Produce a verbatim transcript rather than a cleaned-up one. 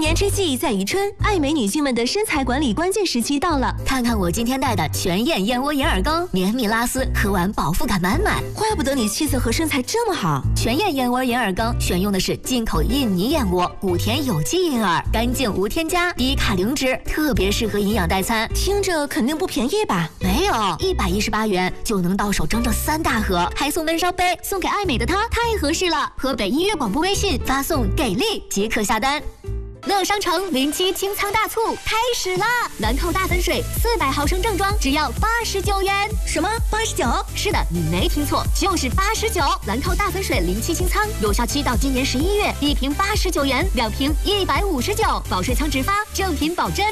年之计在于春，爱美女性们的身材管理关键时期到了。 看看我今天带的全燕燕窝银耳羹，绵密拉丝，喝完饱腹感满满。 怪不得你气色和身材这么好。 全燕燕窝银耳羹选用的是进口印尼燕窝，谷田有机银耳，干净无添加，低卡零脂，特别适合营养代餐。 听着肯定不便宜吧？ 没有，一百一十八元就能到手整整三大盒，还送温烧杯，送给爱美的她太合适了。河北音乐广播微信发送给力即可下单。乐商城零七清仓大促开始啦！兰蔻大粉水四百毫升正装只要八十九元。 什么？八十九？ 是的，你没听错，就是八十九。兰蔻大粉水零七清仓有效期到今年十一月，一瓶八十九元，两瓶一百五十九，保税仓直发，正品保真。